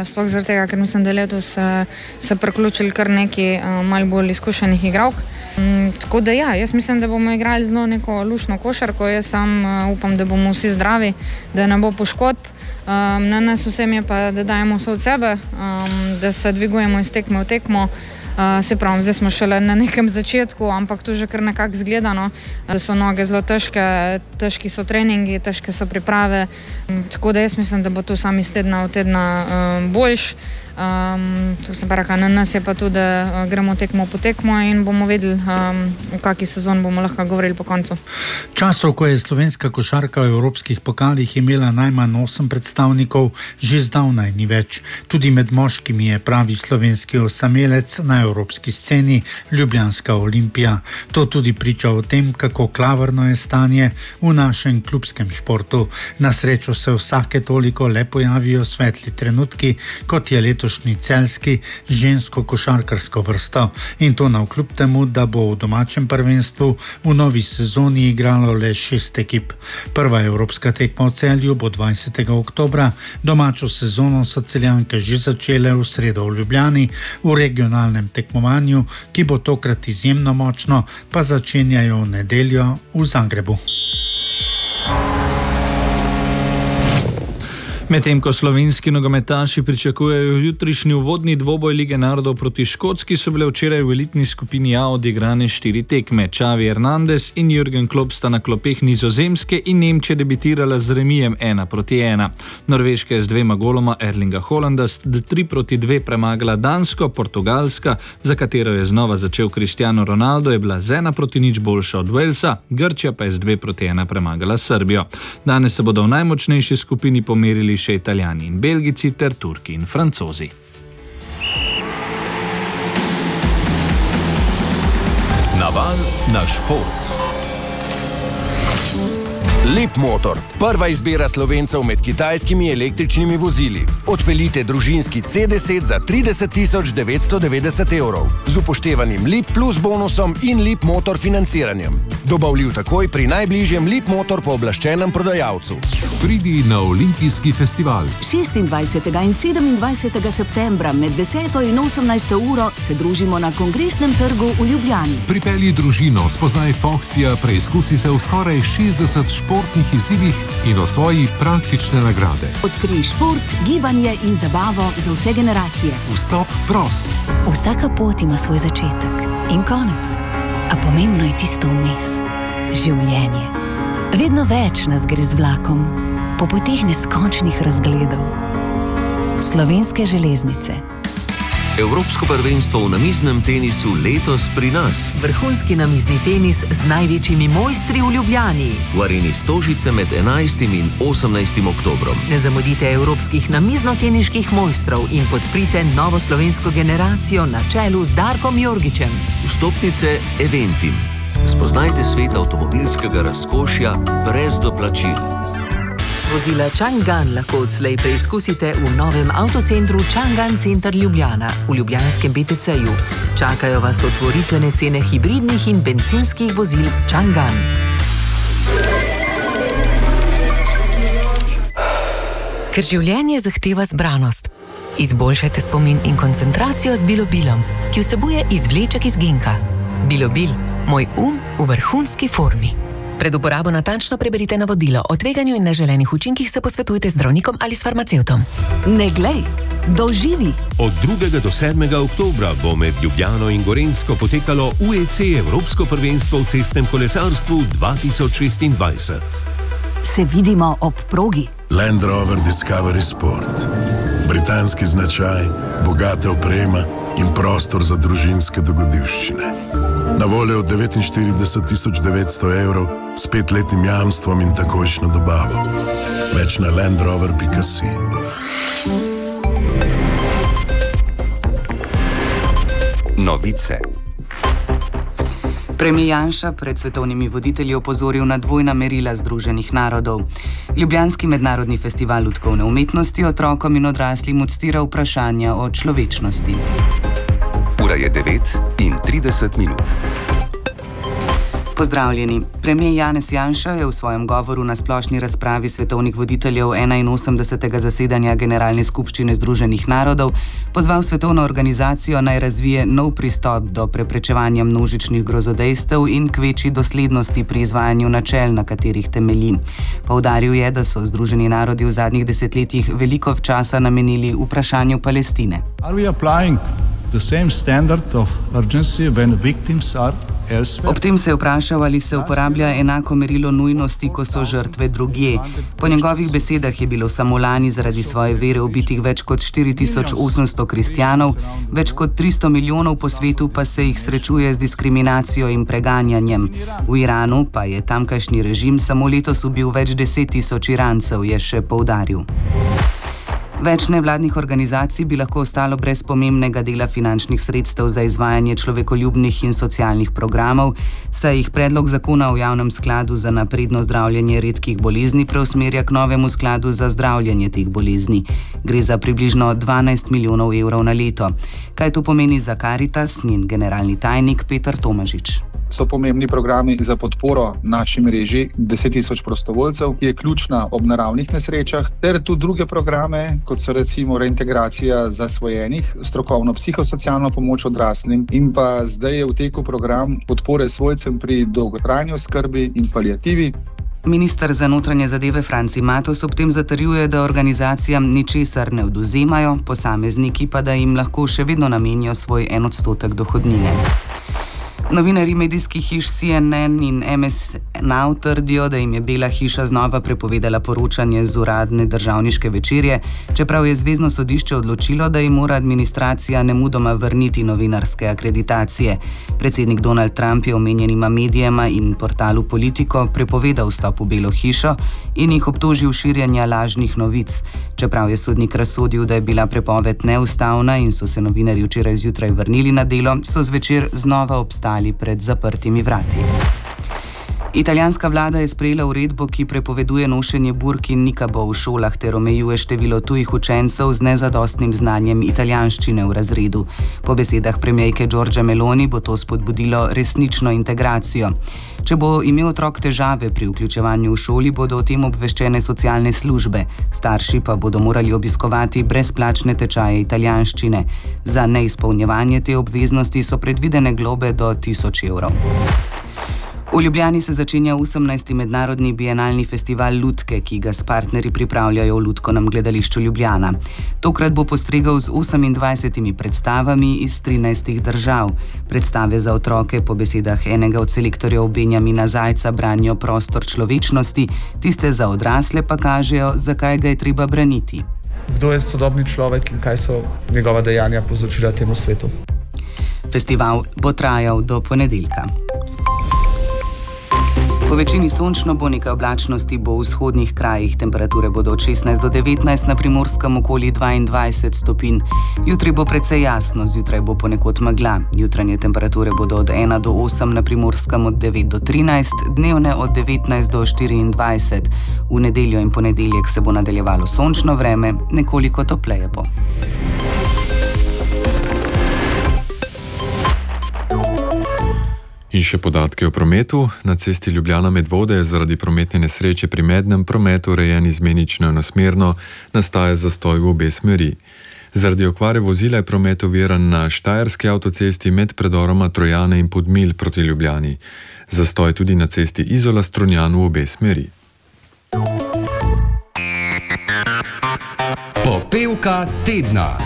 sploh zaradi tega, ker mislim, da letos se priključili kar nekaj malo bolj izkušenih igralk. Tako da ja, jaz mislim, da bomo igrali zelo neko luštno košarko, jaz sam upam, da bomo vsi zdravi, da ne bo poškodb. Na nas vsem je pa, da dajemo vse od sebe, da se dvigujemo iz tekme v tekmo. Se pravi, zdaj smo šele na nekem začetku, ampak to že kar nekako zgledano, da so noge zelo težke, težki so treningi, težke so priprave, tako da jaz mislim, da bo to sam iz tedna v tedna boljš. To se pa reka, na nas je pa tudi, da gremo tekmo po tekmo in bomo vedeli, v kakšni sezon bomo lahko govorili po koncu. Časov, ko je slovenska košarka v evropskih pokalih imela najmanj 8 predstavnikov, že zdavnaj ni več. Tudi med moškimi je pravi slovenski osamelec na evropski sceni, ljubljanska Olimpija. To tudi priča o tem, kako klavrno je stanje v našem klubskem športu. Na srečo se vsake toliko le pojavijo svetli trenutki, kot je letošnji celjski žensko košarkarsko vrsto. In to navkljub temu, da bo v domačem prvenstvu v novi sezoni igralo le 6 ekip. Prva evropska tekma v Celju bo 20. oktobra, domačo sezono so Celjanke že začele v sredo v Ljubljani, v regionalnem tekmovanju, ki bo tokrat izjemno močno, pa začenjajo v nedeljo v Zagrebu. Medtem ko slovenski nogometaši pričakujejo jutrišnji uvodni dvoboj Lige narodov proti Škotski, so bile včeraj v elitni skupini A odigrane 4 tekme. Xavi Hernandez in Jürgen Klopp sta na klopeh Nizozemske in Nemčija debitirala z remijem 1-1. Norveška je z 2 goloma Erlinga Haalanda 3-2 premagala Dansko, Portugalska, za katero je znova začel Cristiano Ronaldo, je bila z 1-0 boljša od Walesa, Grčija pa je z 2-1 premagala Srbijo. Danes se bodo v najmočnejši skupini pomerili še Italijani in Belgijci ter Turki in Francozi. Naval na šport. Leapmotor, prva izbira Slovencev med kitajskimi električnimi vozili. Odpeljite družinski C10 za 30 990 evrov z upoštevanim Leap Plus bonusom in Leapmotor financiranjem. Dobavljiv takoj pri najbližjem Leapmotor pooblaščenem prodajalcu. Pridi na Olimpijski festival. 26. in 27. septembra med 10. in 18. uro se družimo na Kongresnem trgu v Ljubljani. Pripelji družino, spoznaj Foxija, preizkusi se v skoraj 60 športnih izzivih in osvoji praktične nagrade. Odkrij šport, gibanje in zabavo za vse generacije. Vstop prost. Vsaka pot ima svoj začetek in konec, a pomembno je tisto vmes. Življenje. Vedno več nas gre z vlakom, po poteh neskončnih razgledov. Slovenske železnice. Evropsko prvenstvo v namiznem tenisu letos pri nas. Vrhunski namizni tenis z največjimi mojstri v Ljubljani. V areni Stožice med 11. in 18. oktobrom. Ne zamudite evropskih namizno-teniških mojstrov in podprite novo slovensko generacijo na čelu z Darkom Jorgičem. Vstopnice Eventim. Spoznajte svet avtomobilskega razkošja brez doplačil. Vozila Chang'an lahko odslej preizkusite v novem avtocentru Chang'an Center Ljubljana v ljubljanskem BTC-ju. Čakajo vas otvoritvene cene hibridnih in bencinskih vozil Chang'an. Ker življenje zahteva zbranost. Izboljšajte spomin in koncentracijo z Bilobilom, ki vsebuje izvleček iz ginka. Bilobil, moj v vrhunski formi. Pred uporabo natančno preberite navodilo. O tveganju in neželenih učinkih se posvetujte z zdravnikom ali s farmacevtom. Ne glej, doživi! Od 2. do 7. oktobra bo med Ljubljano in Gorenjsko potekalo UEC Evropsko prvenstvo v cestnem kolesarstvu 2026. Se vidimo ob progi. Land Rover Discovery Sport. Britanski značaj, bogata oprema in prostor za družinske dogodivščine. Na voljo od 49 900 evrov s 5-letnim jamstvom in takojšnjo dobavo. Več na landrover.si. Novice. Premijer Janša pred svetovnimi voditelji opozoril na dvojna merila Združenih narodov. Ljubljanski mednarodni festival lutkovne umetnosti otrokom in odraslim odstira vprašanja o človečnosti. Ura je 9:30. Pozdravljeni. Premijer Janez Janša je v svojem govoru na splošni razpravi svetovnih voditeljev 81. zasedanja Generalne skupščine Združenih narodov pozval svetovno organizacijo naj razvije nov pristop do preprečevanja množičnih grozodejstev in k večji doslednosti pri izvajanju načel, na katerih temelji. Poudaril je, da so Združeni narodi v zadnjih desetletjih veliko časa namenili vprašanju Palestine. Ob tem se je vprašal, ali se uporablja enako merilo nujnosti, ko so žrtve drugje. Po njegovih besedah je bilo samo lani zaradi svoje vere ubitih več kot 4800 kristjanov, več kot 300 milijonov po svetu pa se jih srečuje z diskriminacijo in preganjanjem. V Iranu pa je tamkajšnji režim samo letos ubil več 10 000 Irancev, je še poudaril. Več nevladnih organizacij bi lahko ostalo brez pomembnega dela finančnih sredstev za izvajanje človekoljubnih in socialnih programov, saj jih predlog zakona o javnem skladu za napredno zdravljenje redkih bolezni preusmerja k novemu skladu za zdravljenje teh bolezni. Gre za približno 12 milijonov evrov na leto. Kaj to pomeni za Karitas, njen generalni tajnik Peter Tomažič? So pomembni programi za podporo naši mreži 10 000 prostovoljcev, ki je ključna ob naravnih nesrečah, ter tudi druge programe, kot so recimo reintegracija zasvojenih, strokovno psihosocialno pomoč odraslim in pa zdaj je v teku program podpore svojcem pri dolgotrajni oskrbi in paliativi. Minister za notranje zadeve Franci Matos ob tem zatrjuje, da organizacijam ničesar ne odvzemajo, posamezniki pa da jim lahko še vedno namenijo svoj 1% dohodnine. Novinarji medijskih hiš CNN in MS Now trdijo, da jim je Bela hiša znova prepovedala poročanje z uradne državniške večerje, čeprav je Zvezno sodišče odločilo, da jim mora administracija nemudoma vrniti novinarske akreditacije. Predsednik Donald Trump je omenjenima medijema in portalu Politico prepovedal vstop v Belo hišo in jih obtožil širjenja lažnih novic. Čeprav je sodnik razsodil, da je bila prepoved neustavna in so se novinarji včeraj zjutraj vrnili na delo, so zvečer znova obstali pred zaprtimi vrati. Italijanska vlada je sprejela uredbo, ki prepoveduje nošenje burk in nikabov v šolah ter omejuje število tujih učencev z nezadostnim znanjem italijanščine v razredu. Po besedah premierke Giorgie Meloni bo to spodbudilo resnično integracijo. Če bo imel otrok težave pri vključevanju v šoli, bodo o tem obveščene socialne službe. Starši pa bodo morali obiskovati brezplačne tečaje italijanščine. Za neizpolnjevanje te obveznosti so predvidene globe do 1000 evrov. V Ljubljani se začenja 18. mednarodni bienalni festival Lutke, ki ga s partnerji pripravljajo v Lutkovnem gledališču Ljubljana. Tokrat bo postregel z 28 predstavami iz 13 držav. Predstave za otroke po besedah enega od selektorjev Benjamina Zajca branijo prostor človečnosti, tiste za odrasle pa kažejo, zakaj ga je treba braniti. Kdo je sodobni človek in kaj so njegova dejanja povzročila temu svetu? Festival bo trajal do ponedeljka. Po večini sončno bo, nekaj oblačnosti bo v vzhodnih krajih, temperature bodo od 16 do 19, na Primorskem okoli 22 stopinj. Jutri bo precej jasno, zjutraj bo ponekod megla. Jutranje temperature bodo od 1 do 8, na Primorskem od 9 do 13, dnevne od 19 do 24. V nedeljo in ponedeljek se bo nadaljevalo sončno vreme, nekoliko topleje bo. In še podatke o prometu. Na cesti Ljubljana-Medvode je zaradi prometne nesreče pri mednem prometu urejen izmenično enosmerno, nastaja zastoj v obe smeri. Zaradi okvare vozila je promet oviran na Štajerski avtocesti med predoroma Trojane in Podmilj proti Ljubljani. Zastoj tudi na cesti Izola-Strunjan v obe smeri. Popevka tedna.